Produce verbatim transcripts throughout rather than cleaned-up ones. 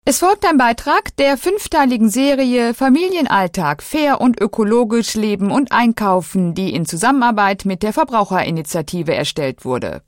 Es folgt ein Beitrag der fünfteiligen Serie Familienalltag fair und ökologisch leben und einkaufen, die in Zusammenarbeit mit der Verbraucherinitiative erstellt wurde.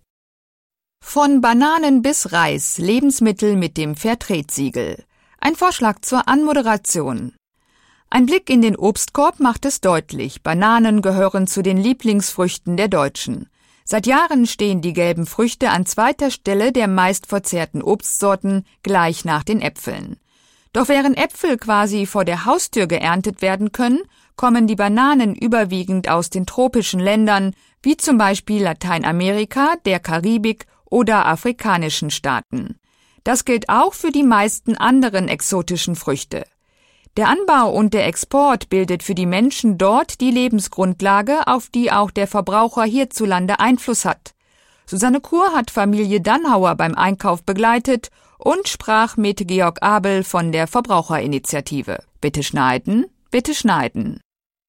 Von Bananen bis Reis, Lebensmittel mit dem Fairtrade-Siegel. Ein Vorschlag zur Anmoderation. Ein Blick in den Obstkorb macht es deutlich, Bananen gehören zu den Lieblingsfrüchten der Deutschen. Seit Jahren stehen die gelben Früchte an zweiter Stelle der meistverzehrten Obstsorten, gleich nach den Äpfeln. Doch während Äpfel quasi vor der Haustür geerntet werden können, kommen die Bananen überwiegend aus den tropischen Ländern, wie zum Beispiel Lateinamerika, der Karibik oder afrikanischen Staaten. Das gilt auch für die meisten anderen exotischen Früchte. Der Anbau und der Export bildet für die Menschen dort die Lebensgrundlage, auf die auch der Verbraucher hierzulande Einfluss hat. Susanne Kur hat Familie Dannhauer beim Einkauf begleitet und sprach mit Georg Abel von der Verbraucherinitiative. Bitte schneiden, bitte schneiden.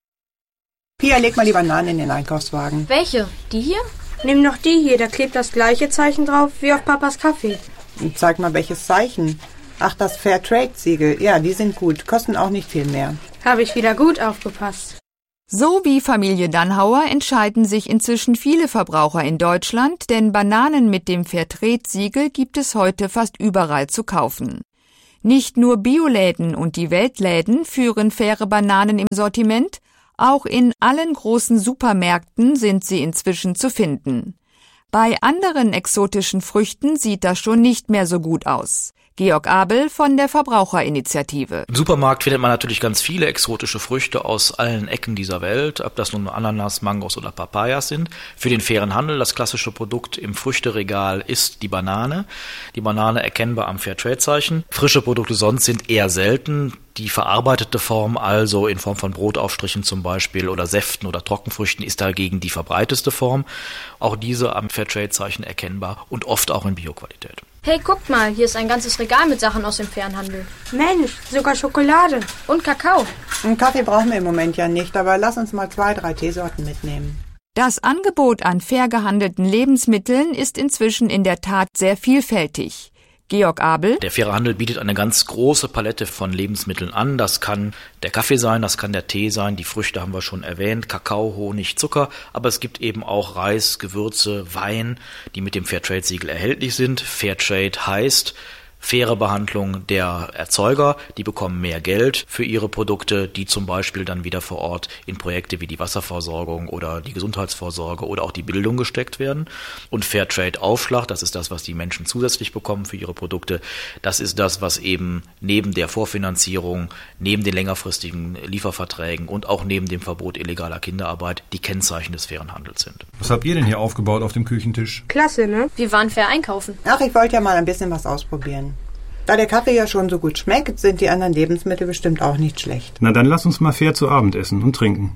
Pia, leg mal die Bananen in den Einkaufswagen. Welche? Die hier? Nimm noch die hier, da klebt das gleiche Zeichen drauf wie auf Papas Kaffee. Und zeig mal, welches Zeichen. Ach, das Fairtrade-Siegel. Ja, die sind gut, kosten auch nicht viel mehr. Habe ich wieder gut aufgepasst. So wie Familie Dannhauer entscheiden sich inzwischen viele Verbraucher in Deutschland, denn Bananen mit dem Fairtrade-Siegel gibt es heute fast überall zu kaufen. Nicht nur Bioläden und die Weltläden führen faire Bananen im Sortiment, auch in allen großen Supermärkten sind sie inzwischen zu finden. Bei anderen exotischen Früchten sieht das schon nicht mehr so gut aus. Georg Abel von der Verbraucherinitiative. Im Supermarkt findet man natürlich ganz viele exotische Früchte aus allen Ecken dieser Welt, ob das nun Ananas, Mangos oder Papayas sind. Für den fairen Handel, das klassische Produkt im Früchteregal ist die Banane. Die Banane erkennbar am Fairtrade-Zeichen. Frische Produkte sonst sind eher selten. Die verarbeitete Form, also in Form von Brotaufstrichen zum Beispiel oder Säften oder Trockenfrüchten, ist dagegen die verbreiteste Form. Auch diese am Fairtrade-Zeichen erkennbar und oft auch in Bioqualität. Hey, guckt mal, hier ist ein ganzes Regal mit Sachen aus dem fairen Handel. Mensch, sogar Schokolade. Und Kakao. Einen Kaffee brauchen wir im Moment ja nicht, aber lass uns mal zwei, drei Teesorten mitnehmen. Das Angebot an fair gehandelten Lebensmitteln ist inzwischen in der Tat sehr vielfältig. Georg Abel. Der faire Handel bietet eine ganz große Palette von Lebensmitteln an. Das kann der Kaffee sein, das kann der Tee sein, die Früchte haben wir schon erwähnt, Kakao, Honig, Zucker, aber es gibt eben auch Reis, Gewürze, Wein, die mit dem Fairtrade-Siegel erhältlich sind. Fairtrade heißt faire Behandlung der Erzeuger, die bekommen mehr Geld für ihre Produkte, die zum Beispiel dann wieder vor Ort in Projekte wie die Wasserversorgung oder die Gesundheitsvorsorge oder auch die Bildung gesteckt werden. Und Fairtrade-Aufschlag, das ist das, was die Menschen zusätzlich bekommen für ihre Produkte, das ist das, was eben neben der Vorfinanzierung, neben den längerfristigen Lieferverträgen und auch neben dem Verbot illegaler Kinderarbeit die Kennzeichen des fairen Handels sind. Was habt ihr denn hier aufgebaut auf dem Küchentisch? Klasse, ne? Wir waren fair einkaufen. Ach, ich wollte ja mal ein bisschen was ausprobieren. Da der Kaffee ja schon so gut schmeckt, sind die anderen Lebensmittel bestimmt auch nicht schlecht. Na dann lass uns mal fair zu Abend essen und trinken.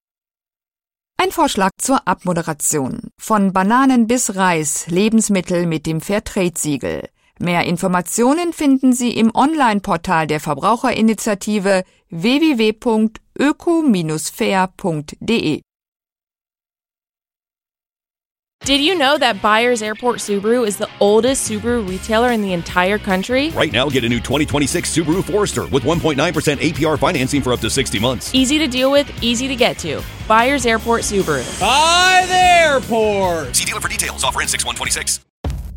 Ein Vorschlag zur Abmoderation. Von Bananen bis Reis, Lebensmittel mit dem Fairtrade-Siegel. Mehr Informationen finden Sie im Online-Portal der Verbraucherinitiative w w w punkt öko Bindestrich fair punkt de. Did you know that Byers Airport Subaru is the oldest Subaru retailer in the entire country? Right now, get a new twenty twenty-six Subaru Forester with one point nine percent A P R financing for up to sixty months. Easy to deal with, easy to get to. Byers Airport Subaru. By the airport! See dealer for details. Offer in six one twenty-six.